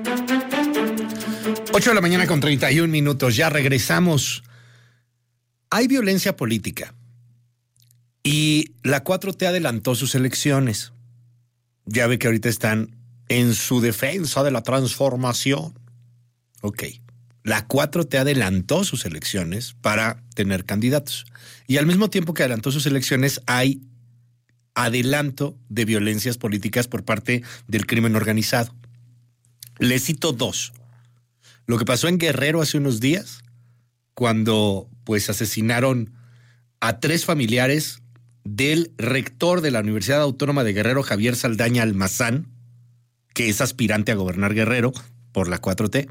8 de la mañana con 31 minutos. Ya regresamos. Hay violencia política y la 4T adelantó sus elecciones. Ya ve que ahorita están en su defensa de la transformación. Ok. La 4T adelantó sus elecciones para tener candidatos. Y al mismo tiempo que adelantó sus elecciones, hay adelanto de violencias políticas por parte del crimen organizado. Les cito dos. Lo que pasó en Guerrero hace unos días, cuando pues asesinaron a 3 familiares del rector de la Universidad Autónoma de Guerrero, Javier Saldaña Almazán, que es aspirante a gobernar Guerrero por la 4T,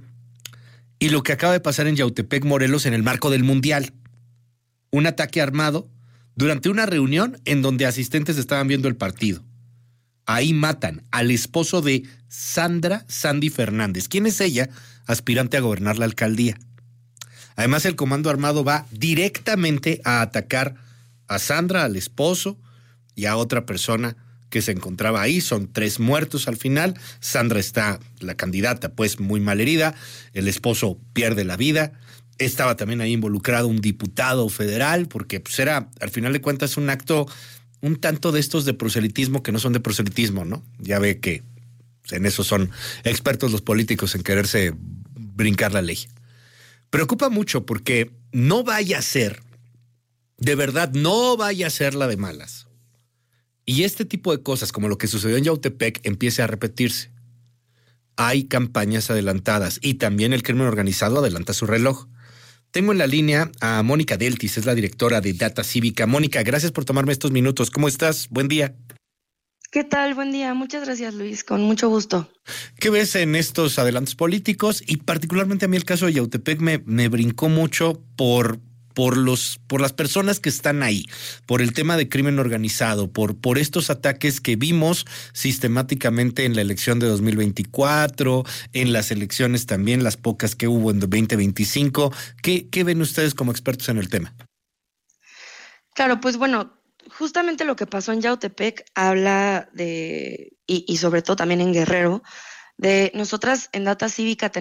y lo que acaba de pasar en Yautepec, Morelos, en el marco del Mundial. Un ataque armado durante una reunión en donde asistentes estaban viendo el partido. Ahí matan al esposo de Sandra Sandy Fernández. ¿Quién es ella? Aspirante a gobernar la alcaldía. Además, el comando armado va directamente a atacar a Sandra, al esposo y a otra persona que se encontraba ahí. Son 3 muertos al final. Sandra está, la candidata, pues muy mal herida. El esposo pierde la vida. Estaba también ahí involucrado un diputado federal, porque pues era, al final de cuentas, un acto un tanto de estos de proselitismo que no son de proselitismo, ¿no? Ya ve que en eso son expertos los políticos, en quererse brincar la ley. Preocupa mucho porque no vaya a ser, de verdad, no vaya a ser la de malas. Y este tipo de cosas, como lo que sucedió en Yautepec, empiece a repetirse. Hay campañas adelantadas y también el crimen organizado adelanta su reloj. Tengo en la línea a Mónica Deltis, es la directora de Data Cívica. Mónica, gracias por tomarme estos minutos. ¿Cómo estás? Buen día. ¿Qué tal? Buen día. Muchas gracias, Luis. Con mucho gusto. ¿Qué ves en estos adelantos políticos? Y particularmente a mí el caso de Yautepec me brincó mucho por las personas que están ahí, por el tema de crimen organizado, por estos ataques que vimos sistemáticamente en la elección de 2024, en las elecciones también, las pocas que hubo en 2025. ¿Qué ven ustedes como expertos en el tema? Claro, pues bueno, justamente lo que pasó en Yautepec habla de, y sobre todo también en Guerrero, de nosotras en Data Cívica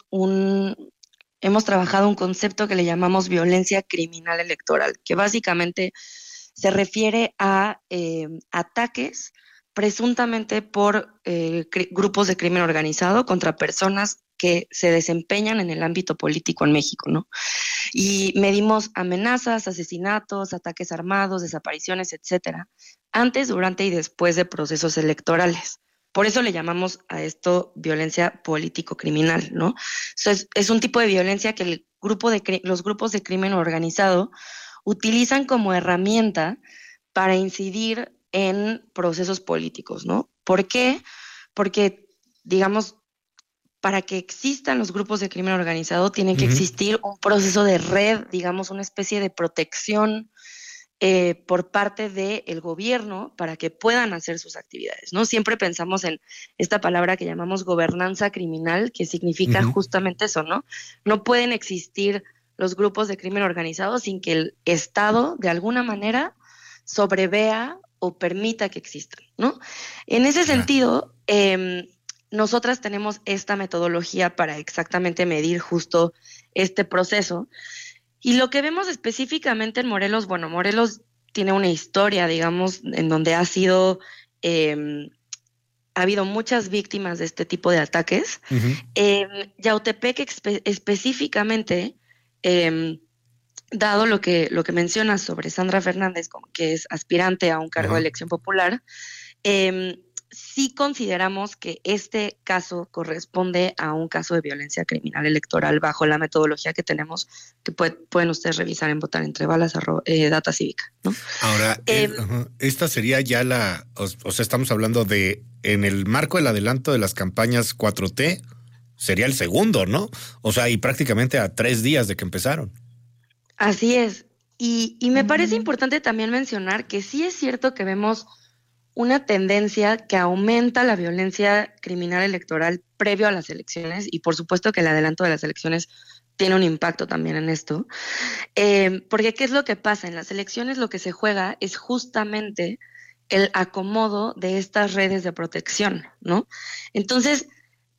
hemos trabajado un concepto que le llamamos violencia criminal electoral, que básicamente se refiere a ataques presuntamente por grupos de crimen organizado contra personas que se desempeñan en el ámbito político en México, ¿no? Y medimos amenazas, asesinatos, ataques armados, desapariciones, etcétera, antes, durante y después de procesos electorales. Por eso le llamamos a esto violencia político-criminal, ¿no? O sea, es un tipo de violencia que los grupos de crimen organizado utilizan como herramienta para incidir en procesos políticos, ¿no? ¿Por qué? Porque, digamos, para que existan los grupos de crimen organizado tiene que existir un proceso de red, digamos, una especie de protección por parte del gobierno para que puedan hacer sus actividades, ¿no? Siempre pensamos en esta palabra que llamamos gobernanza criminal, que significa justamente eso, ¿no? No pueden existir los grupos de crimen organizado sin que el Estado, de alguna manera, sobrevea o permita que existan, ¿no? En ese sentido, nosotras tenemos esta metodología para exactamente medir justo este proceso. Y lo que vemos específicamente en Morelos, bueno, Morelos tiene una historia, digamos, en donde ha habido muchas víctimas de este tipo de ataques. Yautepec específicamente, dado lo que mencionas sobre Sandra Fernández, como que es aspirante a un cargo de elección popular, sí consideramos que este caso corresponde a un caso de violencia criminal electoral bajo la metodología que tenemos, que pueden ustedes revisar en Votar Entre Balas, Data Cívica, ¿no? Ahora, esta sería ya o sea, estamos hablando de, en el marco del adelanto de las campañas 4T, sería el segundo, ¿no? O sea, y prácticamente a 3 días de que empezaron. Así es. Y me parece importante también mencionar que sí es cierto que vemos una tendencia que aumenta la violencia criminal electoral previo a las elecciones, y por supuesto que el adelanto de las elecciones tiene un impacto también en esto, porque ¿qué es lo que pasa? En las elecciones lo que se juega es justamente el acomodo de estas redes de protección, ¿no? Entonces,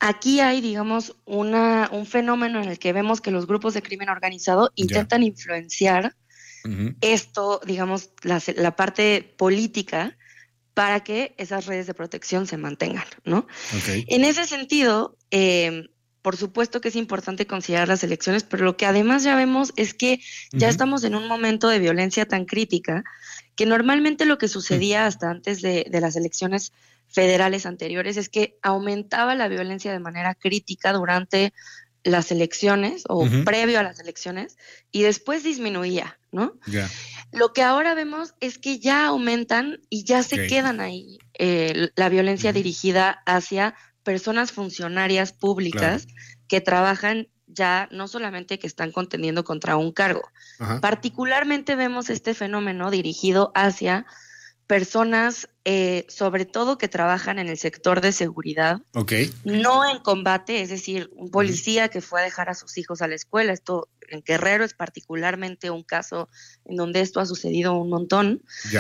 aquí hay, digamos, un fenómeno en el que vemos que los grupos de crimen organizado intentan influenciar esto, digamos, la parte política para que esas redes de protección se mantengan, ¿no? Okay. En ese sentido, por supuesto que es importante considerar las elecciones, pero lo que además ya vemos es que ya estamos en un momento de violencia tan crítica que normalmente lo que sucedía hasta antes de las elecciones federales anteriores es que aumentaba la violencia de manera crítica durante las elecciones o previo a las elecciones y después disminuía, ¿no? Lo que ahora vemos es que ya aumentan y ya se quedan ahí la violencia dirigida hacia personas funcionarias públicas que trabajan ya no solamente que están contendiendo contra un cargo. Particularmente vemos este fenómeno dirigido hacia personas, sobre todo que trabajan en el sector de seguridad, no en combate, es decir, un policía que fue a dejar a sus hijos a la escuela. Esto en Guerrero es particularmente un caso en donde esto ha sucedido un montón.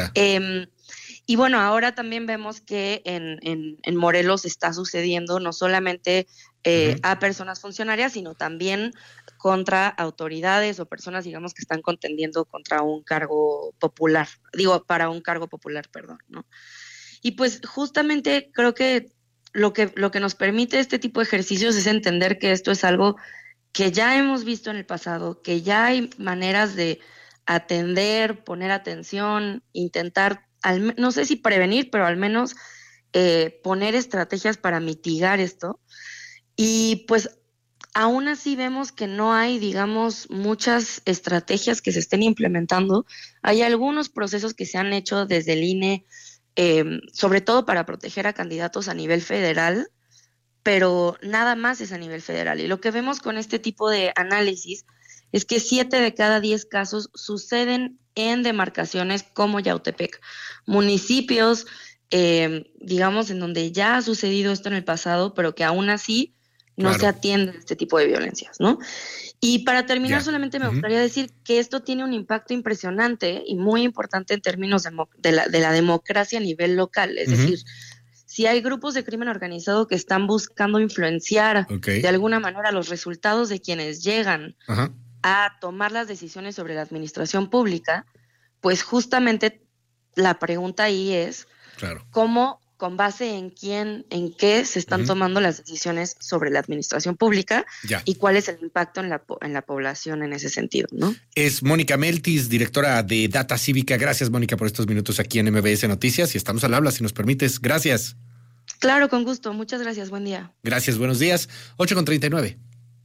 Y bueno, ahora también vemos que en Morelos está sucediendo no solamente a personas funcionarias, sino también contra autoridades o personas, digamos, que están contendiendo contra un cargo popular, para un cargo popular, perdón, ¿no? Y pues justamente creo que lo que nos permite este tipo de ejercicios es entender que esto es algo que ya hemos visto en el pasado, que ya hay maneras de atender, poner atención, intentar, no sé si prevenir, pero al menos poner estrategias para mitigar esto. Y pues aún así vemos que no hay, digamos, muchas estrategias que se estén implementando. Hay algunos procesos que se han hecho desde el INE, sobre todo para proteger a candidatos a nivel federal, pero nada más es a nivel federal. Y lo que vemos con este tipo de análisis es que 7 de cada 10 casos suceden en demarcaciones como Yautepec, municipios, digamos, en donde ya ha sucedido esto en el pasado, pero que aún así no se atiende este tipo de violencias, ¿no? Y para terminar, solamente me gustaría decir que esto tiene un impacto impresionante y muy importante en términos de la democracia a nivel local. Es decir, si hay grupos de crimen organizado que están buscando influenciar de alguna manera los resultados de quienes llegan a tomar las decisiones sobre la administración pública, pues justamente la pregunta ahí es cómo, con base en quién, en qué se están tomando las decisiones sobre la administración pública y cuál es el impacto en la población en ese sentido, ¿no? Es Mónica Meltis, directora de Data Cívica. Gracias, Mónica, por estos minutos aquí en MBS Noticias y estamos al habla, si nos permites. Gracias. Claro, con gusto. Muchas gracias. Buen día. Gracias, buenos días. 8:39.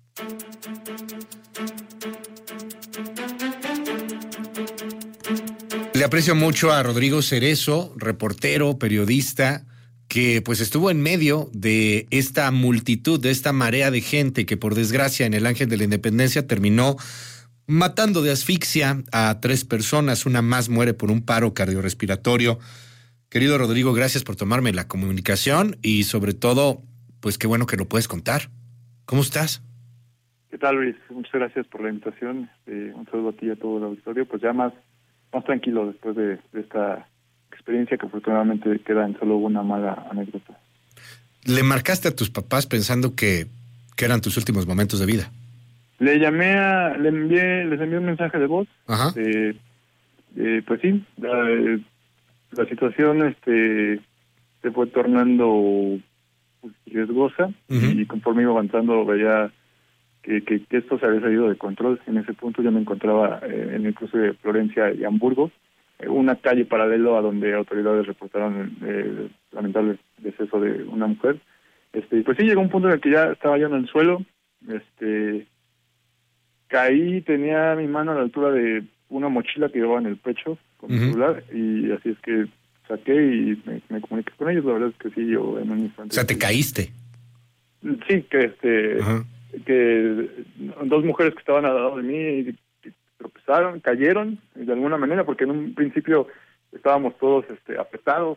Le aprecio mucho a Rodrigo Cerezo, reportero, periodista, que pues estuvo en medio de esta multitud, de esta marea de gente que por desgracia en el Ángel de la Independencia terminó matando de asfixia a 3 personas. Una más muere por un paro cardiorrespiratorio. Querido Rodrigo, gracias por tomarme la comunicación y sobre todo, pues qué bueno que lo puedes contar. ¿Cómo estás? ¿Qué tal, Luis? Muchas gracias por la invitación. Un saludo a ti y a todo el auditorio. Pues ya más tranquilo después de esta experiencia que afortunadamente queda en solo una mala anécdota. ¿Le marcaste a tus papás pensando que eran tus últimos momentos de vida? Les envié un mensaje de voz. Pues sí, la situación se fue tornando riesgosa y conforme iba avanzando veía que esto se había salido de control. En ese punto yo me encontraba en el cruce de Florencia y Hamburgo, una calle paralelo a donde autoridades reportaron el lamentable deceso de una mujer. Y pues sí, llegó un punto en el que ya estaba yo en el suelo. Caí, tenía mi mano a la altura de una mochila que llevaba en el pecho con mi celular, y así es que saqué y me comuniqué con ellos. La verdad es que sí, yo en un instante... O sea, ¿te caíste? Sí, que 2 mujeres que estaban al lado de mí tropezaron, cayeron de alguna manera, porque en un principio estábamos todos apretados,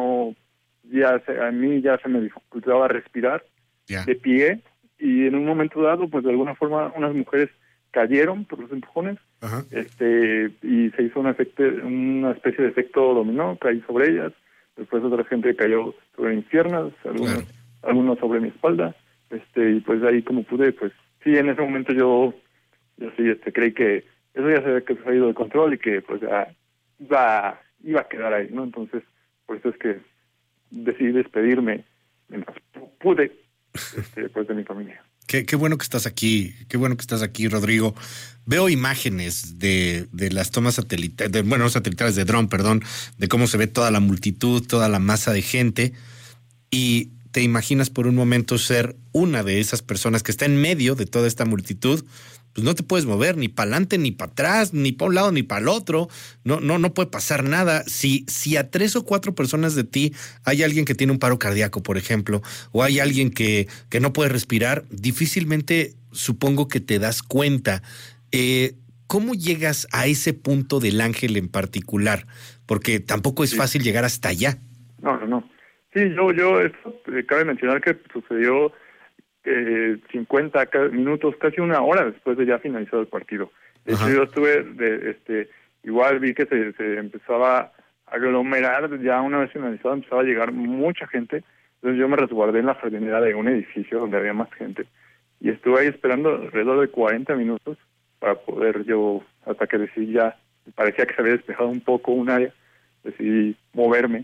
a mí ya se me dificultaba respirar de pie, y en un momento dado, pues de alguna forma unas mujeres cayeron por los empujones, y se hizo una especie de efecto dominó. Caí sobre ellas, después otra gente cayó sobre mis piernas, algunos sobre mi espalda, y pues ahí como pude, pues sí, en ese momento yo sí, creí que eso ya se había ido de control y que pues ya iba a quedar ahí, ¿no? Entonces, por eso es que decidí despedirme mientras pude, pues de mi familia. Qué bueno que estás aquí, Rodrigo. Veo imágenes de las tomas satelitales, no satelitales, de dron, perdón, de cómo se ve toda la multitud, toda la masa de gente, y te imaginas por un momento ser una de esas personas que está en medio de toda esta multitud. Pues no te puedes mover ni para adelante, ni para atrás, ni para un lado, ni para el otro. No puede pasar nada. Si a 3 o 4 personas de ti hay alguien que tiene un paro cardíaco, por ejemplo, o hay alguien que no puede respirar, difícilmente supongo que te das cuenta. ¿Cómo llegas a ese punto del ángel en particular? Porque tampoco es fácil llegar hasta allá. No. Sí, esto, cabe mencionar que sucedió 50 minutos, casi una hora después de ya finalizado el partido. De hecho, yo estuve, igual vi que se empezaba a aglomerar, ya una vez finalizado empezaba a llegar mucha gente, entonces yo me resguardé en la jardinera de un edificio donde había más gente, y estuve ahí esperando alrededor de 40 minutos para poder yo, hasta que decidí ya, parecía que se había despejado un poco un área, decidí moverme,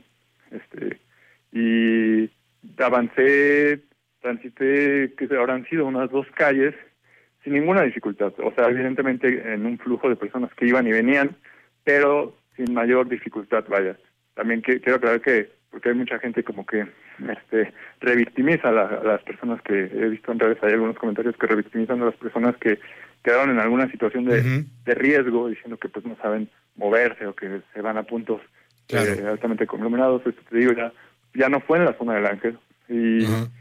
y avancé, transité, que habrán sido unas 2 calles, sin ninguna dificultad. O sea, evidentemente en un flujo de personas que iban y venían, pero sin mayor dificultad, vaya. También quiero aclarar que, porque hay mucha gente como que revictimiza a las personas que he visto en redes, hay algunos comentarios que revictimizan a las personas que quedaron en alguna situación de riesgo, diciendo que pues no saben moverse o que se van a puntos altamente conglomerados. Esto te digo, ya no fue en la zona del Ángel, y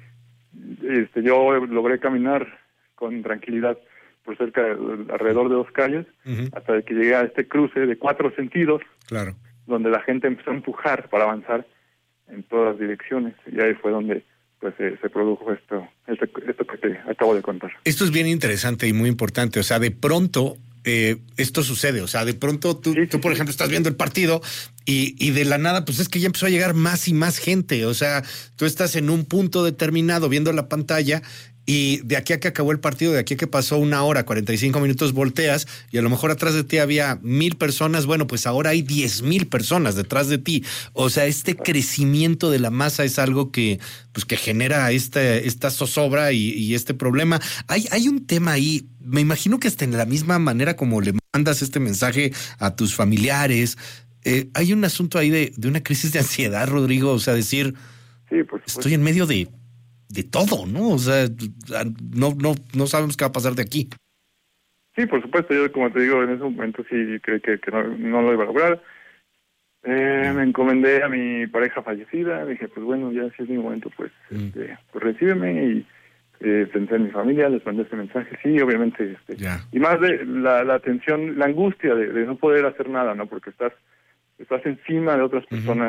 yo logré caminar con tranquilidad por alrededor de 2 calles, hasta que llegué a este cruce de 4 sentidos, donde la gente empezó a empujar para avanzar en todas las direcciones, y ahí fue donde pues se produjo esto que te acabo de contar. Esto es bien interesante y muy importante. O sea, de pronto esto sucede. O sea, de pronto tú, por ejemplo, estás viendo el partido y de la nada, pues es que ya empezó a llegar más y más gente. O sea, tú estás en un punto determinado viendo la pantalla, y de aquí a que acabó el partido, de aquí a que pasó 1 hora, 45 minutos, volteas y a lo mejor atrás de ti había 1,000 personas. Bueno, pues ahora hay 10,000 personas detrás de ti. O sea, este crecimiento de la masa es algo que genera esta zozobra y este problema. Hay un tema ahí. Me imagino que hasta en la misma manera como le mandas este mensaje a tus familiares, hay un asunto ahí de una crisis de ansiedad, Rodrigo. O sea, decir, estoy en medio de todo, ¿no? O sea, no sabemos qué va a pasar de aquí. Sí, por supuesto. Yo, como te digo, en ese momento sí creí que no lo iba a lograr. Me encomendé a mi pareja fallecida. Dije, pues bueno, ya si es mi momento, pues recíbeme. Y pensé en mi familia, les mandé este mensaje. Sí, obviamente. Y más de la tensión, la angustia de no poder hacer nada, ¿no? Porque estás encima de otras personas,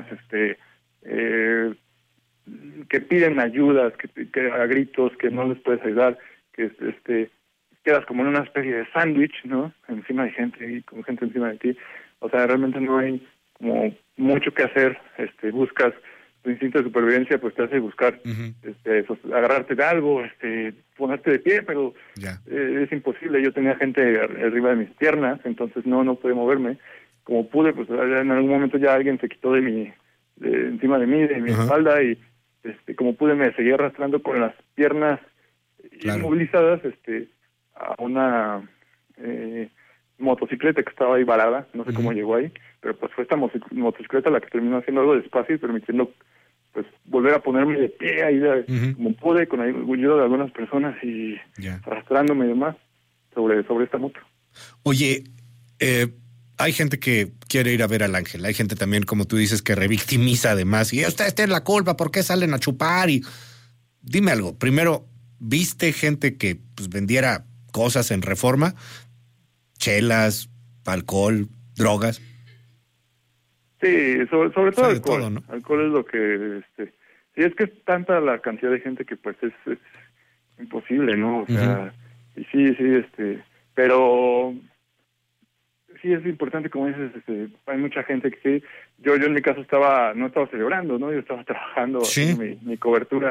que piden ayudas, que a gritos, que no les puedes ayudar, que quedas como en una especie de sándwich, ¿no? Encima de gente y con gente encima de ti. O sea, realmente no hay como mucho que hacer. Buscas tu instinto de supervivencia, pues te hace buscar agarrarte de algo, ponerte de pie, pero es imposible. Yo tenía gente arriba de mis piernas, entonces no podía moverme. Como pude, pues en algún momento ya alguien se quitó encima de mí, de mi espalda, y como pude me seguí arrastrando con las piernas inmovilizadas a una motocicleta que estaba ahí varada. No sé cómo llegó ahí, pero pues fue esta motocicleta la que terminó haciendo algo despacio y permitiendo pues volver a ponerme de pie ahí como pude, con ayuda de algunas personas, y arrastrándome y demás sobre esta moto. Oye, hay gente que quiere ir a ver al ángel. Hay gente también, como tú dices, que revictimiza además. Y ustedes tienen la culpa, ¿por qué salen a chupar? Y dime algo. Primero, ¿viste gente que vendiera cosas en Reforma? Chelas, alcohol, drogas. Sí, sobre todo alcohol. Todo, ¿no? Alcohol es lo que... sí, es que es tanta la cantidad de gente que pues es imposible, ¿no? O sea, y sí, pero... Sí, es importante, como dices, hay mucha gente que sí. Yo en mi caso no estaba celebrando, ¿no? Yo estaba trabajando, haciendo mi cobertura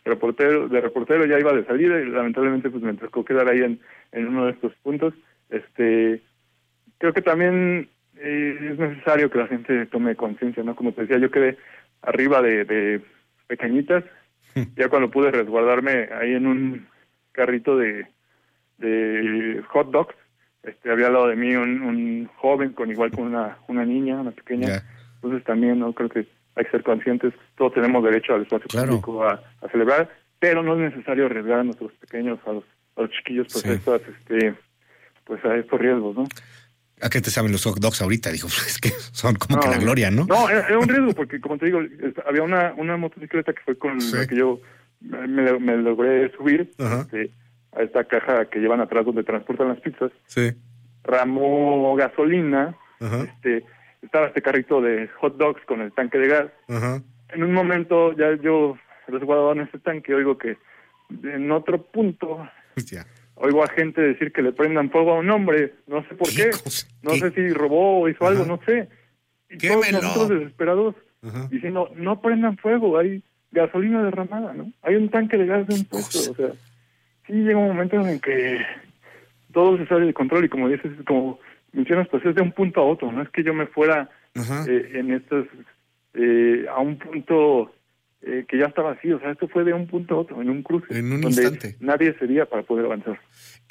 reportero ya iba de salida y lamentablemente pues me tocó quedar ahí en uno de estos puntos. Creo que también es necesario que la gente tome conciencia, ¿no? Como te decía, yo quedé arriba de pequeñitas, ya cuando pude resguardarme ahí en un carrito de hot dogs, había al lado de mí un joven con una niña, una pequeña. Yeah. Entonces también no creo que hay que ser conscientes, todos tenemos derecho al espacio público a celebrar, pero no es necesario arriesgar a nuestros pequeños, a los chiquillos, pues pues a estos riesgos, ¿no? ¿A qué te saben los hot dogs ahorita? Dijo, es que son como que la gloria, ¿no? No, era un riesgo, porque como te digo, había una motocicleta que fue con la que yo me logré subir, a esta caja que llevan atrás donde transportan las pizzas. Sí. Ramó gasolina, estaba este carrito de hot dogs con el tanque de gas. En un momento ya yo resguardado en este tanque, oigo que en otro punto oigo a gente decir que le prendan fuego a un hombre, no sé por qué, no sé si robó o hizo algo, no sé. Y todos nosotros desesperados diciendo, no prendan fuego, hay gasolina derramada, ¿no? Hay un tanque de gas de un puesto, o sea, sí llega un momento en que todo se sale de control y como dices, como mencionas, pues es de un punto a otro, no es que yo me fuera en estos a un punto que ya está vacío, o sea, esto fue de un punto a otro, en un cruce, en un donde instante nadie sería para poder avanzar.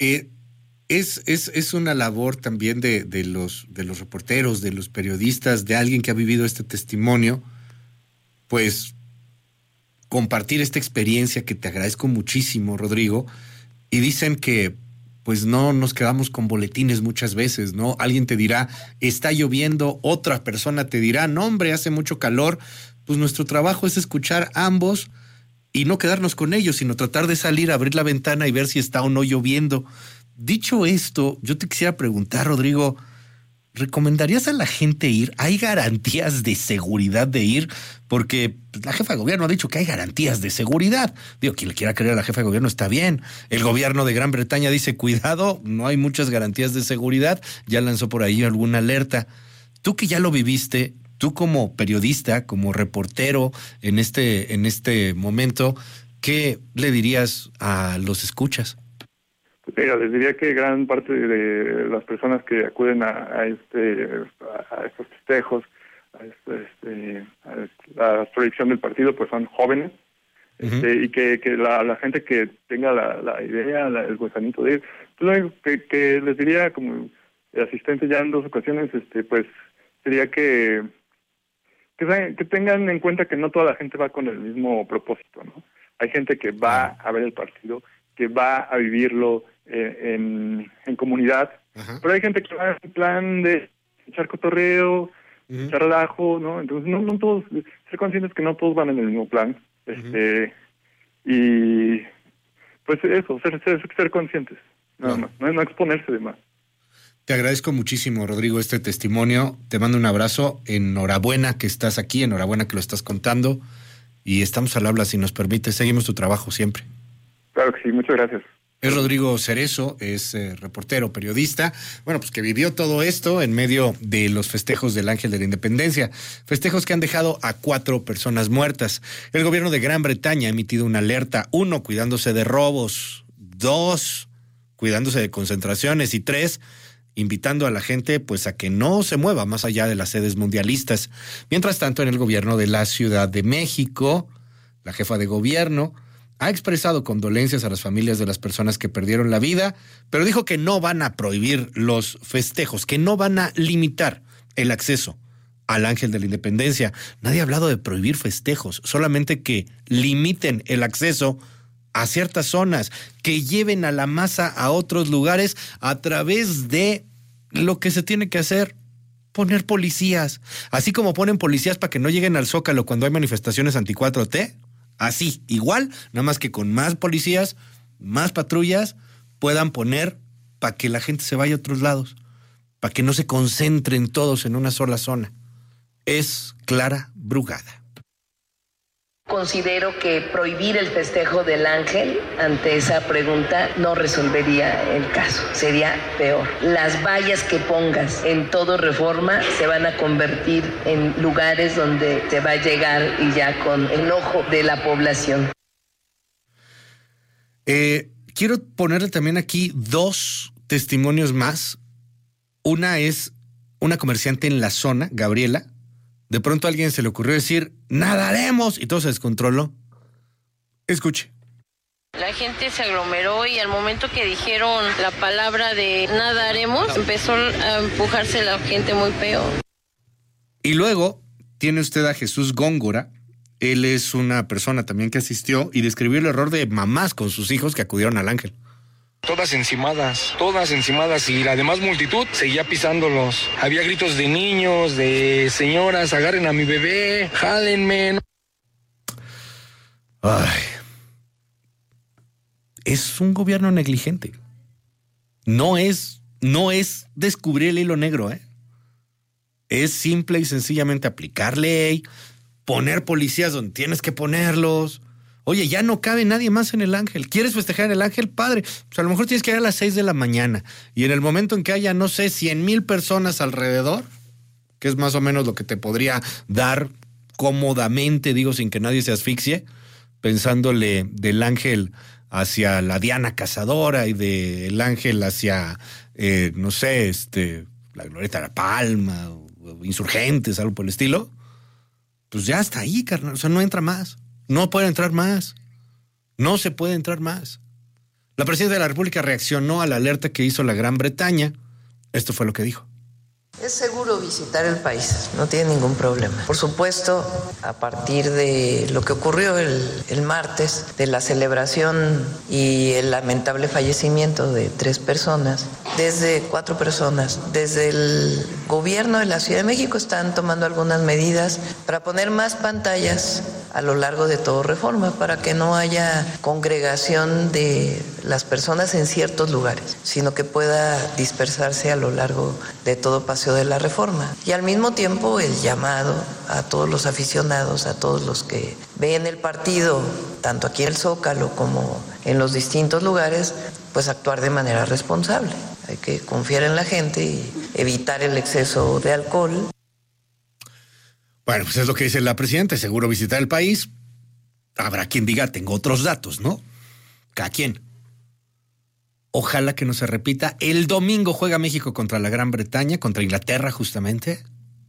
Es una labor también de los reporteros, de los periodistas, de alguien que ha vivido este testimonio, pues compartir esta experiencia que te agradezco muchísimo, Rodrigo, y dicen que pues no nos quedamos con boletines muchas veces, ¿no? Alguien te dirá, está lloviendo, otra persona te dirá, no hombre, hace mucho calor. Pues nuestro trabajo es escuchar ambos y no quedarnos con ellos, sino tratar de salir, abrir la ventana y ver si está o no lloviendo. Dicho esto, yo te quisiera preguntar, Rodrigo, ¿recomendarías a la gente ir? ¿Hay garantías de seguridad de ir? Porque la jefa de gobierno ha dicho que hay garantías de seguridad. Digo, quien le quiera creer a la jefa de gobierno está bien. El gobierno de Gran Bretaña dice, cuidado, no hay muchas garantías de seguridad. Ya lanzó por ahí alguna alerta. Tú que ya lo viviste, tú como periodista, como reportero en este momento, ¿qué le dirías a los escuchas? Mira, les diría que gran parte de las personas que acuden a estos festejos, a la proyección del partido, pues son jóvenes, y que la gente que tenga la idea, el gusanito de ir, pues lo que les diría como asistente ya en 2 ocasiones, pues sería que tengan en cuenta que no toda la gente va con el mismo propósito, ¿no? Hay gente que va a ver el partido, que va a vivirlo en comunidad, pero hay gente que va en plan de echar cotorreo, echar relajo, ¿no? Entonces no todos, ser conscientes que no todos van en el mismo plan, y pues eso, ser conscientes, nada más, no exponerse de más. Te agradezco muchísimo, Rodrigo, este testimonio. Te mando un abrazo. Enhorabuena que estás aquí, enhorabuena que lo estás contando. Y estamos al habla, si nos permite. Seguimos tu trabajo siempre. Claro que sí, muchas gracias. Es Rodrigo Cerezo, es reportero, periodista, bueno, pues que vivió todo esto en medio de los festejos del Ángel de la Independencia, festejos que han dejado a 4 personas muertas. El gobierno de Gran Bretaña ha emitido una alerta, 1, cuidándose de robos, 2, cuidándose de concentraciones y 3, invitando a la gente pues a que no se mueva más allá de las sedes mundialistas. Mientras tanto, en el gobierno de la Ciudad de México, la jefa de gobierno ha expresado condolencias a las familias de las personas que perdieron la vida, pero dijo que no van a prohibir los festejos, que no van a limitar el acceso al Ángel de la Independencia. Nadie ha hablado de prohibir festejos, solamente que limiten el acceso a ciertas zonas, que lleven a la masa a otros lugares a través de lo que se tiene que hacer, poner policías. Así como ponen policías para que no lleguen al Zócalo cuando hay manifestaciones anti-4T, así, igual, nada más que con más policías, más patrullas, puedan poner para que la gente se vaya a otros lados, para que no se concentren todos en una sola zona. Es Clara Brugada. Considero que prohibir el festejo del Ángel, ante esa pregunta, no resolvería el caso, sería peor. Las vallas que pongas en todo Reforma se van a convertir en lugares donde se va a llegar y ya con enojo de la población. Quiero ponerle también aquí 2 testimonios más. Una es una comerciante en la zona, Gabriela. De pronto a alguien se le ocurrió decir, nadaremos, y todo se descontroló. Escuche. La gente se aglomeró y al momento que dijeron la palabra de nadaremos, empezó a empujarse la gente muy feo. Y luego tiene usted a Jesús Góngora. Él es una persona también que asistió y describió el error de mamás con sus hijos que acudieron al Ángel. Todas encimadas, y la demás multitud seguía pisándolos. Había gritos de niños, de señoras, agarren a mi bebé, jálenme. Ay. Es un gobierno negligente. No es descubrir el hilo negro, ¿eh? Es simple y sencillamente aplicar ley, poner policías donde tienes que ponerlos. Oye, ya no cabe nadie más en el Ángel. ¿Quieres festejar en el Ángel? Padre, pues a lo mejor tienes que ir a las 6 de la mañana. Y en el momento en que haya, no sé, 100,000 personas alrededor, que es más o menos lo que te podría dar cómodamente, digo, sin que nadie se asfixie, pensándole del Ángel hacia la Diana Cazadora y del Ángel hacia, no sé, la Glorieta de la Palma, o Insurgentes, algo por el estilo, pues ya está ahí, carnal. O sea, no entra más. No puede entrar más. No se puede entrar más. La presidenta de la República reaccionó a la alerta que hizo la Gran Bretaña. Esto fue lo que dijo. Es seguro visitar el país, no tiene ningún problema. Por supuesto, a partir de lo que ocurrió el martes, de la celebración y el lamentable fallecimiento de 4 personas, desde el gobierno de la Ciudad de México están tomando algunas medidas para poner más pantallas a lo largo de todo Reforma, para que no haya congregación de las personas en ciertos lugares, sino que pueda dispersarse a lo largo de todo Paseo de la Reforma. Y al mismo tiempo el llamado a todos los aficionados, a todos los que ven el partido, tanto aquí en el Zócalo como en los distintos lugares, pues actuar de manera responsable. Hay que confiar en la gente y evitar el exceso de alcohol. Bueno, pues es lo que dice la presidenta, seguro visitar el país. Habrá quien diga, tengo otros datos, ¿no? Cada quien. Ojalá que no se repita. El domingo juega México contra la Gran Bretaña, contra Inglaterra justamente.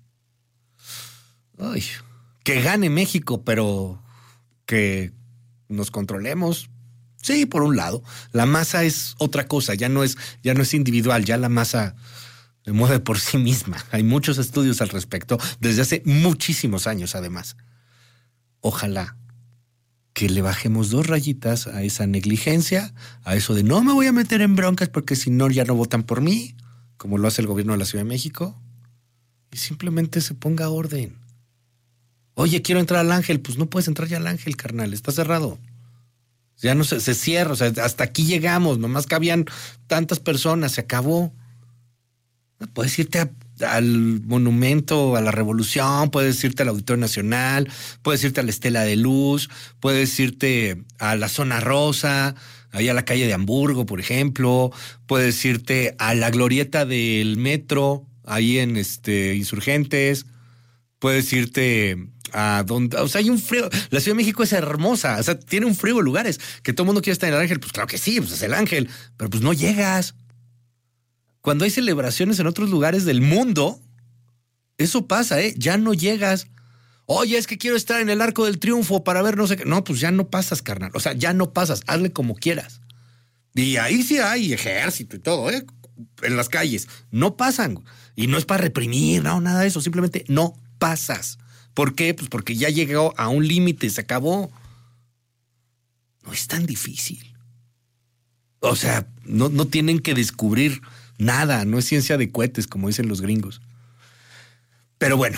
Ay, que gane México, pero que nos controlemos. Sí, por un lado. La masa es otra cosa, ya no es individual, ya la masa se mueve por sí misma. Hay muchos estudios al respecto, desde hace muchísimos años además. Ojalá que le bajemos 2 rayitas a esa negligencia, a eso de no me voy a meter en broncas porque si no ya no votan por mí, como lo hace el gobierno de la Ciudad de México, y simplemente se ponga orden. Oye, quiero entrar al Ángel, pues no puedes entrar ya al Ángel, carnal, está cerrado. Ya no se cierra, o sea, hasta aquí llegamos, nomás cabían tantas personas, se acabó. Puedes irte al Monumento a la Revolución, puedes irte al Auditorio Nacional, puedes irte a la Estela de Luz, puedes irte a la Zona Rosa, ahí a la calle de Hamburgo, por ejemplo, puedes irte a la glorieta del metro, ahí en Insurgentes, puedes irte a donde, o sea, hay un frío. La Ciudad de México es hermosa, o sea, tiene un frío de lugares. Que todo el mundo quiere estar en el Ángel, pues claro que sí, pues es el Ángel, pero pues no llegas. Cuando hay celebraciones en otros lugares del mundo, eso pasa, ya no llegas. Oye, es que quiero estar en el Arco del Triunfo para ver no sé qué. No, pues ya no pasas, carnal. O sea, ya no pasas, hazle como quieras. Y ahí sí hay ejército y todo, en las calles. No pasan. Y no es para reprimir, no, nada de eso. Simplemente no pasas. ¿Por qué? Pues porque ya llegó a un límite, se acabó. No es tan difícil. O sea, no tienen que descubrir nada, no es ciencia de cohetes, como dicen los gringos. Pero bueno,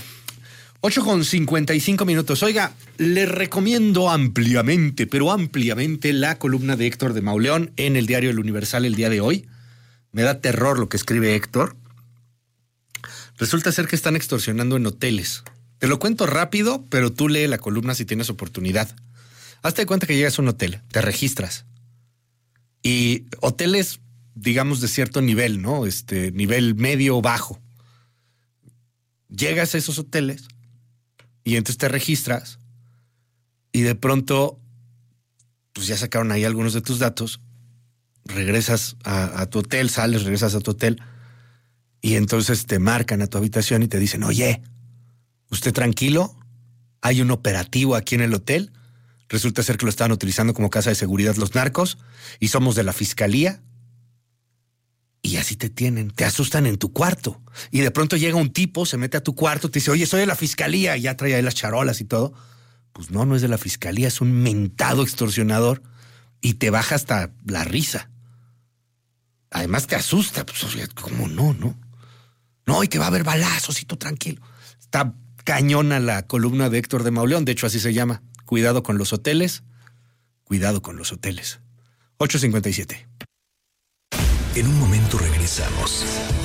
8:55. Oiga, le recomiendo ampliamente, pero ampliamente, la columna de Héctor de Mauleón en el diario El Universal el día de hoy. Me da terror lo que escribe Héctor. Resulta ser que están extorsionando en hoteles. Te lo cuento rápido, pero tú lee la columna si tienes oportunidad. Hazte de cuenta que llegas a un hotel, te registras. Y hoteles, digamos, de cierto nivel, ¿no? Nivel medio o bajo. Llegas a esos hoteles y entonces te registras y de pronto pues ya sacaron ahí algunos de tus datos, regresas a tu hotel, regresas a tu hotel, y entonces te marcan a tu habitación y te dicen, oye, usted tranquilo, hay un operativo aquí en el hotel, resulta ser que lo estaban utilizando como casa de seguridad los narcos, y somos de la fiscalía, y así te tienen, te asustan en tu cuarto, y de pronto llega un tipo, se mete a tu cuarto, te dice, oye, soy de la fiscalía, y ya trae ahí las charolas y todo. Pues no es de la fiscalía, es un mentado extorsionador, y te baja hasta la risa. Además te asusta, pues, ¿cómo no? No, y que va a haber balazos y tú tranquilo. Está cañona la columna de Héctor de Mauleón, de hecho así se llama. Cuidado con los hoteles. 8:57. En un momento regresamos.